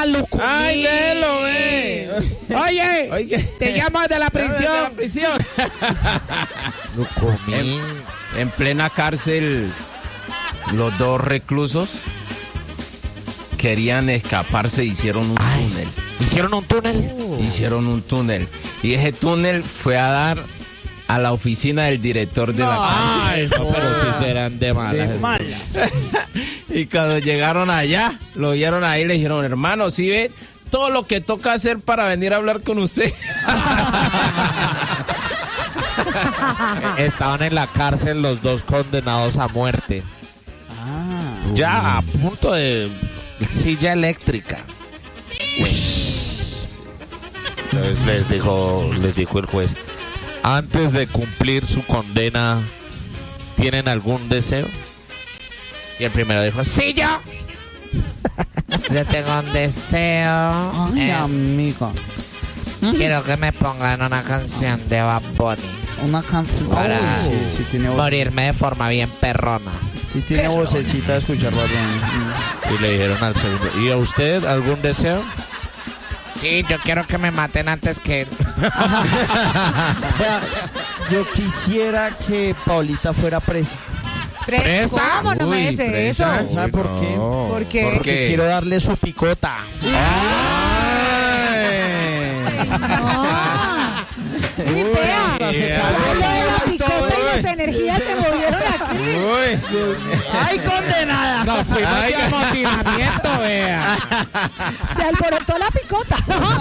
Lucumí. ¡Ay, velo, Oye, te llamas de la prisión. Lucumí. En plena cárcel, los dos reclusos querían escaparse, hicieron un túnel. ¿Hicieron un túnel? Hicieron un túnel. Y ese túnel fue a dar a la oficina del director de la cárcel. Ay, no, pero sí serán de malas. De malas. Y cuando llegaron allá, lo vieron ahí y le dijeron, hermano, ¿sí ve todo lo que toca hacer para venir a hablar con usted? Estaban en la cárcel los dos condenados a muerte. Ya a punto de silla eléctrica. Entonces les dijo el juez, antes de cumplir su condena, ¿tienen algún deseo? Y el primero dijo, sí, yo. Yo tengo un deseo. Ay, amigo. Quiero que me pongan una canción de Bad Bunny Una canción. para Sí, tiene voz. morirme de forma bien perrona. Sí, tiene vocecita de escuchar Bad Bunny. Y le dijeron al segundo, ¿y a usted algún deseo? Sí, yo quiero que me maten antes que él. Vea, yo quisiera que Paulita fuera presa. ¿Presa? ¿Cómo no me dice presa. eso? ¿Sabe por qué? ¿Por qué? Porque quiero darle su picota. Uy, vea. Hasta se Lo cayó. de la picota y las energías se movieron aquí. Uy. ¡Ay, condenada! Nos fuimos de amotinamiento, vea. Se alborotó la picota.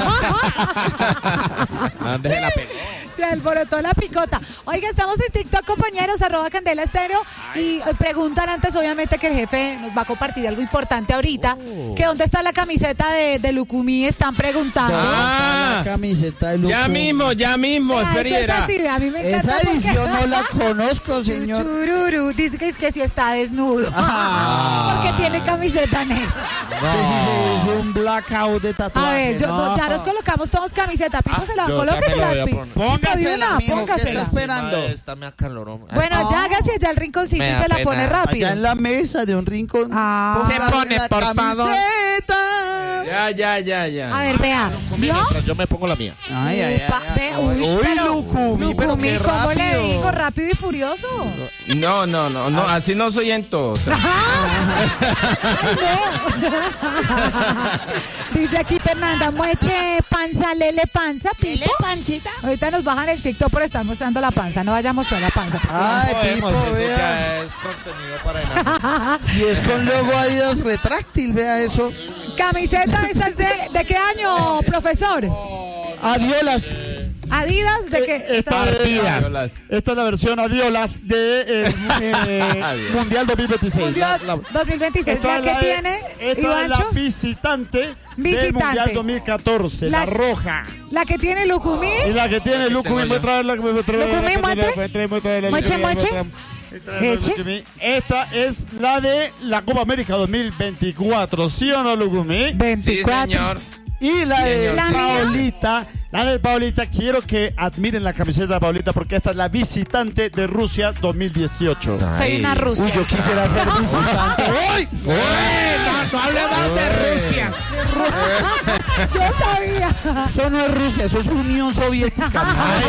¿Dónde se la pegó? Se alborotó la picota. Oiga, estamos en TikTok, compañeros, @Candela Estéreo. Y preguntan antes, obviamente, que el jefe nos va a compartir algo importante ahorita. Que dónde está la camiseta de Lucumí, están preguntando. Ah. La camiseta de Lucumí. Ya mismo, Vea, espera y eso es verá. así, a mí me encanta. Esa porque- edición no la conozco, señor. Chururu, dice que es que si está desnudo. Porque tiene camiseta negra. Que si se hizo un blackout de tatuaje. A ver, no, ya nos colocamos todos camiseta. Pipo se la yo colóquesela. también la voy a Pipo. poner. Póngasela, mijo, ¿qué póngasela. está esperando? Esta me acaloró. Bueno, ya hágase allá el rinconcito Me y da se la pena. pone rápido. Allá en la mesa de un rincón. Ah. Póngase Se pone, la por favor. camiseta. Ya. A ver, vea. ¿Vio? Mientras yo me pongo la mía. Ay. Ve, uy, Uy, pero Lucumí, pero qué ¿cómo le rápido. digo? Rápido y furioso. No, así no soy en todo. Ay, no. Dice aquí Fernanda, mueche panza, lele panza, Pipo. Panchita. Ahorita nos bajan el TikTok por estar mostrando la panza. No vaya a mostrar la panza. Ay, Pipo, Eso vea. ya es contenido para enanos. Y es con logo Adidas retráctil, vea eso. Camiseta, ¿esa es de qué año, profesor? Adiolas. Adidas, ¿de qué? Esta es la versión Adiolas de Mundial 2026. Mundial 2026. Esta ¿La que tiene, esta es la Ivancho? visitante del Visitante. Mundial 2014, la roja. La que tiene Lucumí. Y la que tiene Lucumí, muestra la Lucumí, muestre. Mueche. Eche. Esta es la de la Copa América 2024, ¿sí o no, Lucumí? 24. Sí, señor. Y la de ¿La mía? Paulita, quiero que admiren la camiseta de Paulita porque esta es la visitante de Rusia 2018. Soy una rusa. Uy, yo quisiera ser visitante. ¡Uy! No hablemos de Rusia. Yo sabía. Eso no es Rusia, eso es Unión Soviética.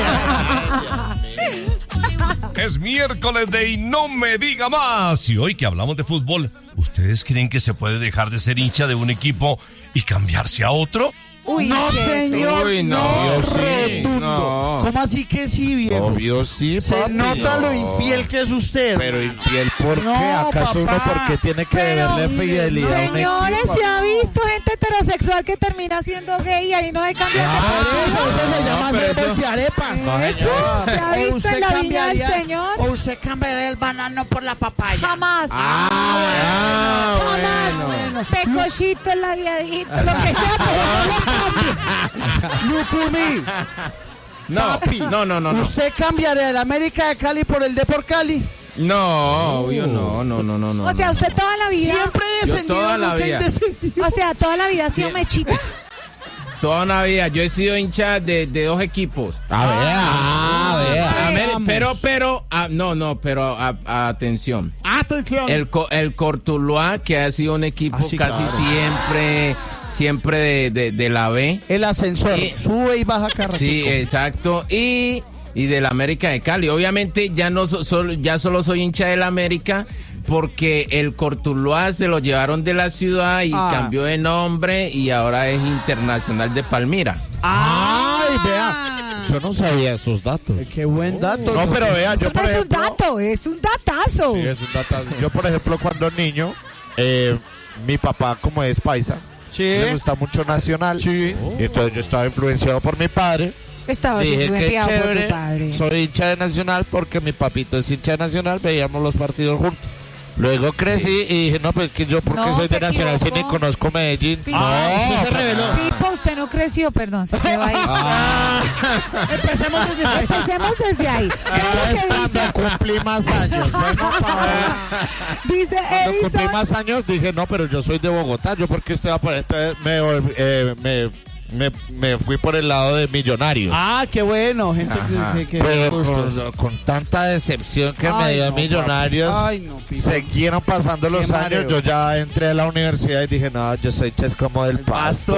Es miércoles de Y No Me Diga Más. Y hoy que hablamos de fútbol, ¿ustedes creen que se puede dejar de ser hincha de un equipo y cambiarse a otro? Uy, No, qué señor, Uy, no. no, Sí, rotundo. no. ¿Cómo así que sí, viejo? Obvio sí, Se papi. nota lo No. infiel que es usted. Pero infiel, ¿por qué? No, ¿Acaso uno papá. porque tiene que Pero, deberle fidelidad a un Señores, equipo? se ha visto gente heterosexual que termina siendo gay y ahí no se cambia de Eso se llama pero hacer eso- voltearepas. Eso se ha visto ¿Usted en la viña del cambiaría- Señor. ¿O usted cambiaría el banano por la papaya? Jamás. Ah, Jamás. bueno. Pecochito, el ladeadito, lo que sea, pero no lo cambie. Lucumí, No. ¿usted cambiaría el América de Cali por el Depor Cali? No, obvio, no. O sea, usted toda la vida, Siempre he Yo descendido, toda la nunca he vida. descendido. o sea, toda la vida ha sido mechita. Toda una vida. Yo he sido hincha de dos equipos. Atención. Atención. El Cortuluá, que ha sido un equipo Ah, sí, casi claro. siempre de la B. El ascensor, sube y baja carratico. Sí, exacto. Y del América de Cali. Obviamente ya no ya solo soy hincha del América porque el Cortuluá se lo llevaron de la ciudad y cambió de nombre y ahora es Internacional de Palmira. ¡Ay, vea! Yo no sabía esos datos. Qué buen dato. No, pero vea, yo Eso por no es un ejemplo... dato, es un datazo. Sí, es un datazo. Yo, por ejemplo, cuando niño, mi papá, como es paisa, le gusta mucho Nacional. Sí. Y entonces yo estaba influenciado por mi padre. Estabas Dije, qué influenciado por chévere, tu padre. soy hincha de Nacional porque mi papito es hincha de Nacional, veíamos los partidos juntos. Luego crecí y dije, no, pues que yo porque No, soy se de Nacional si equivocó. ni conozco Medellín. Pipo, eso se reveló. Pipo, usted no creció, perdón, se quedó ahí. Empecemos desde ahí. Empecemos desde ahí. Vea lo que Cuando cumplí más años, bueno, Paola, dice cuando cumplí Edison. más años dije, no, pero yo soy de Bogotá, yo porque estoy por me fui por el lado de Millonarios. Ah, qué bueno, gente que Pero gusto. con tanta decepción que me Ay, dio no, Millonarios, papi. Ay, no, Pipo. siguieron pasando los Qué años. mareo. Yo ya entré a la universidad y dije, no, yo soy como del pasto. O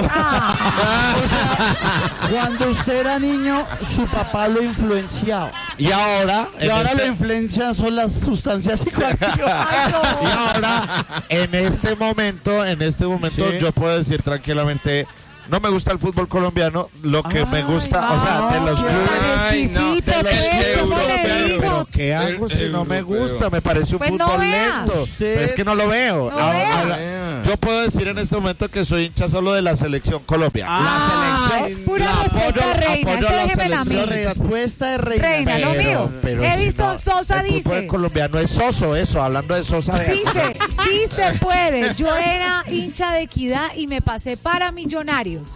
sea, cuando usted era niño, su papá lo influenciaba. Y ahora, Y ahora lo influencian son las sustancias psicoactivas. Ay, no. y ahora, en este momento, Sí. yo puedo decir tranquilamente, no me gusta el fútbol colombiano, lo que me gusta, o sea, de los ay, clubes. Tan Ay, no. exquisito, pues, ¿cómo le digo? Pero ¿qué hago si no me gusta? Me parece un Pues no fútbol veas. lento. Usted- Pero es que no lo veo. No vea. Yo puedo decir en este momento que soy hincha solo de la selección Colombia. Ah, la selección. Pura la respuesta reina, apoyo eso a la déjemela a mí. selección. Respuesta de reina. Reina, lo mío. Edison Sosa el fútbol dice. colombiano es soso, eso, hablando de Sosa. vea. Dice, sí se puede. Yo era hincha de Equidad y me pasé para Millonarios.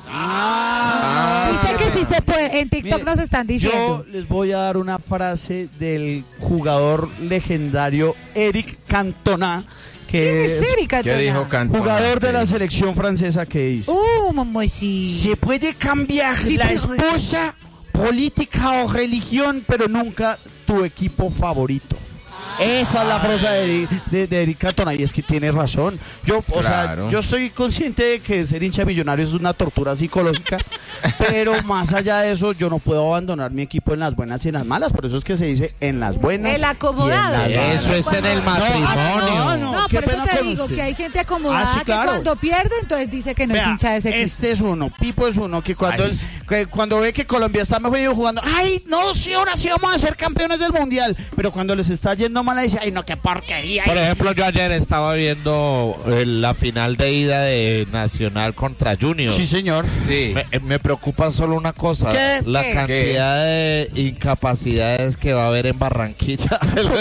Dice que sí se puede. En TikTok Mire, nos están diciendo. Yo les voy a dar una frase del jugador legendario Eric Cantona, ¿Quién que es Eric ¿Qué Cantona? dijo Cantona? jugador de la selección francesa, que dice: Momosi. se puede cambiar Sí, la pero- esposa, política o religión, pero nunca tu equipo favorito. Esa es la frase de Eric Cantona, y es que tiene razón. Yo, o Claro. sea, yo estoy consciente de que ser hincha millonario es una tortura psicológica, pero más allá de eso, yo no puedo abandonar mi equipo en las buenas y en las malas. Por eso es que se dice en las buenas. El acomodado. y en las Eso es en el matrimonio. No, qué por eso pena te con digo usted. que hay gente acomodada Ah, sí, claro. que cuando pierde, entonces dice que no es Vea, hincha de ese equipo. este es uno, Pipo es uno, que cuando ve que Colombia está mejor jugando, ay, no, sí, ahora sí vamos a ser campeones del mundial. Pero cuando les está yendo mal, dice, ay, no, qué porquería. Por ejemplo, yo ayer estaba viendo la final de ida de Nacional contra Junior. Sí, señor. Sí. Me preocupa solo una cosa, ¿Qué? la ¿Qué? cantidad de incapacidades que va a haber en Barranquilla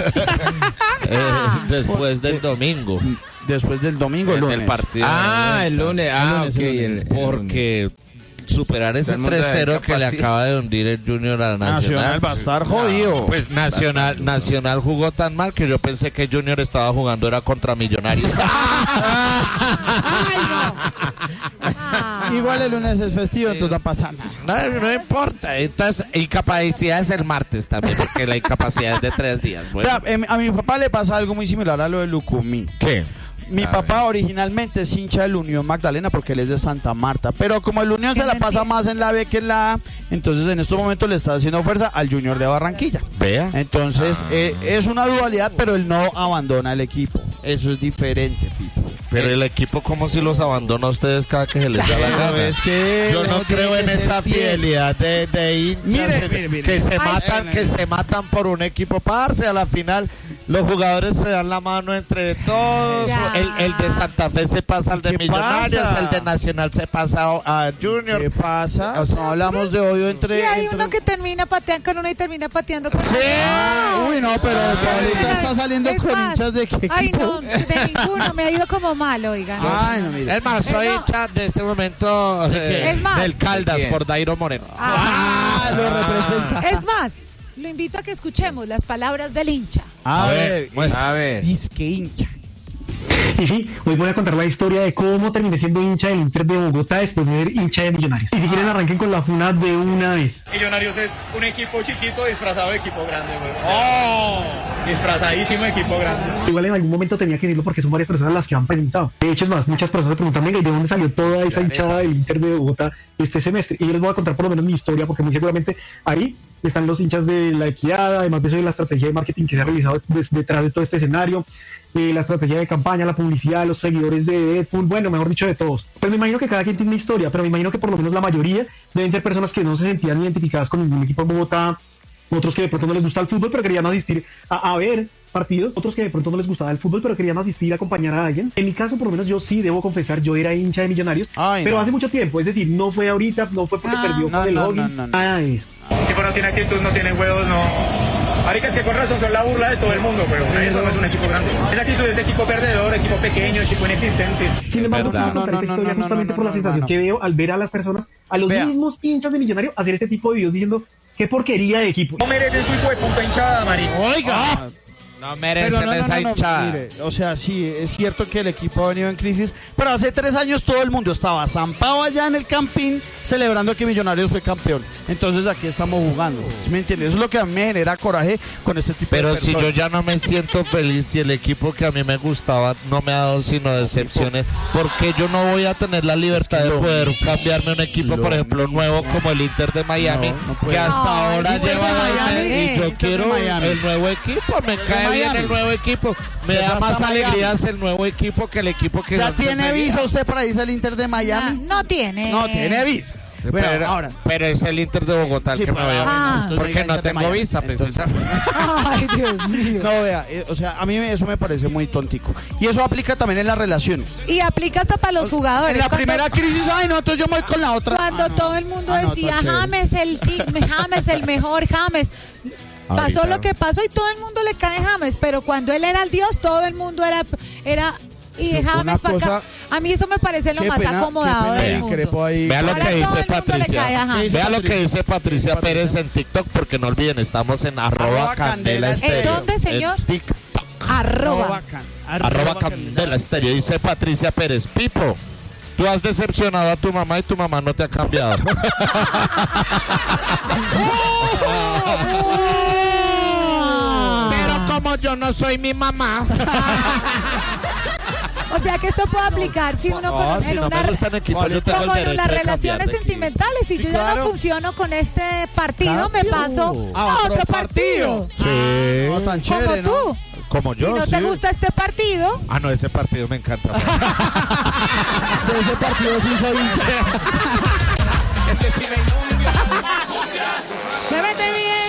después del domingo. Después del domingo, En lunes. el partido. El lunes. lunes, Ok. el lunes. Porque superar ese Todo el mundo de 3-0 que le capacidad. acaba de hundir el Junior a Nacional Nacional. va a estar jodido. Pues Nacional jugó tan mal que yo pensé que Junior estaba jugando era contra Millonarios. Igual el lunes es festivo, entonces no pasa nada. No importa. Entonces, incapacidad es el martes también, porque la incapacidad es de 3 días. Bueno. Vea, a mi papá le pasa algo muy similar a lo de Lucumí. ¿Qué? Mi A papá originalmente es hincha del Unión Magdalena porque él es de Santa Marta, pero como el Unión Qué se la pasa mentira. más en la B que en la A, entonces en estos momentos le está haciendo fuerza al Junior de Barranquilla. Vea. Entonces es una dualidad, pero él no abandona el equipo. Eso es diferente, Pipo. Pero el equipo, como si los abandona a ustedes cada que se les da la Pero gana. es que Yo no creo en debe ser esa fiel. fidelidad de hinchas Mire. que se Ay, matan por un equipo. Parce, a la final los jugadores se dan la mano entre todos. Ya. El de Santa Fe se pasa al de ¿Qué Millonarios, pasa? el de Nacional se pasa a Junior. ¿Qué pasa? O sea, No hablamos de odio entre... Y hay entre- uno que termina pateando con uno y termina pateando con Sí. Uy, no, pero ahorita está saliendo Es con más, hinchas de qué equipo. Ay, no, de ninguno. Me ha ido como mal, oigan. Ay, no, mire. Es más, soy No. hincha de este momento Es más. del Caldas ¿De quién? por Dairo Moreno. Ah, lo representa. Es más, lo invito a que escuchemos las palabras del hincha. A ver, A ver. disque hincha. Y sí, hoy voy a contar la historia de cómo terminé siendo hincha del Inter de Bogotá después de ser hincha de Millonarios. Y si quieren arranquen con la funa de una vez. Millonarios es un equipo chiquito disfrazado de equipo grande, güey. ¡Oh! Disfrazadísimo de equipo grande. Igual en algún momento tenía que decirlo porque son varias personas las que han preguntado. De hecho, es más, muchas personas me preguntan, venga, ¿y de dónde salió toda esa hinchada del Inter de Bogotá este semestre? Y yo les voy a contar por lo menos mi historia, porque muy seguramente ahí están los hinchas de la equidad, además de eso de la estrategia de marketing que se ha realizado detrás de todo este escenario, la estrategia de campaña, la publicidad, los seguidores de Deadpool, bueno, mejor dicho, de todos. Pues me imagino que cada quien tiene una historia, pero me imagino que por lo menos la mayoría deben ser personas que no se sentían identificadas con ningún equipo de Bogotá, otros que de pronto no les gusta el fútbol, pero querían asistir a ver partidos, otros que de pronto no les gustaba el fútbol, pero querían asistir a acompañar a alguien. En mi caso, por lo menos yo sí, debo confesar, yo era hincha de Millonarios, pero hace mucho tiempo, es decir, no fue ahorita, no fue porque perdió con el login, nada de eso. El equipo no tiene actitud, no tiene huevos, no. Maricas que con razón son la burla de todo el mundo, pero eso no es un equipo grande. Esa actitud es de equipo perdedor, equipo pequeño, equipo inexistente. Sin embargo, quiero contar esta historia justamente por la sensación que veo al ver a las personas, a los mismos hinchas de Millonarios, hacer este tipo de videos diciendo qué porquería de equipo. No merecen su hijo de puta hinchada, marica. Oiga. No merecen esa hinchada. Mire, o sea, sí, es cierto que el equipo ha venido en crisis, pero hace 3 años todo el mundo estaba zampado allá en el Campín celebrando que Millonarios fue campeón. Entonces aquí estamos jugando, ¿sí me entiendes? Eso es lo que a mí me genera coraje con este tipo de personas. Pero si yo ya no me siento feliz y el equipo que a mí me gustaba no me ha dado sino decepciones, ¿por qué yo no voy a tener la libertad de poder cambiarme un equipo, por ejemplo, nuevo como el Inter de Miami, que hasta ahora lleva y yo quiero el nuevo equipo, me cae bien el nuevo equipo, me da más alegrías el nuevo equipo que el equipo que ¿ya tiene visa usted para irse al Inter de Miami? No tiene. No tiene visa. Pero es el Inter de Bogotá el que me voy a ver. Porque no tengo visa, precisamente. Ay, Dios mío. No, vea, o sea, a mí eso me parece muy tontico. Y eso aplica también en las relaciones. Y aplica hasta para los jugadores. En la primera crisis, ay, no, entonces yo me voy con la otra. Cuando todo el mundo decía, James, James, el mejor, James. Pasó lo que pasó y todo el mundo le cae James, pero cuando él era el Dios, todo el mundo era y James para acá. A mí eso me parece lo más acomodado del mundo. Vea lo que dice Patricia. Vea lo que dice Patricia Pérez en TikTok, porque no olviden, estamos en @Candela Estéreo. ¿En dónde, señor? En TikTok. @ Candela Estéreo. Dice Patricia Pérez, Pipo, tú has decepcionado a tu mamá y tu mamá no te ha cambiado. Pero como yo no soy mi mamá. O sea que esto puede aplicar si uno en las relaciones sentimentales. Si yo ya no funciono con este partido, me paso a otro partido. Sí. No tan chévere, como tú. Como yo. Si no te gusta este partido. Ah, no, ese partido me encanta. De ese partido sí soy hincha. Ese sí me